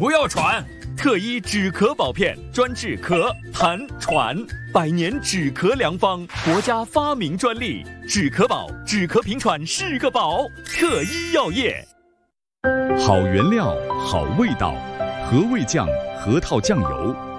不要喘。 特医止咳宝片，专治咳、痰、喘，100年止咳良方，国家发明专利。止咳宝，止咳平喘是个宝。特医药业。 好原料，好味道，和味酱、核桃酱油。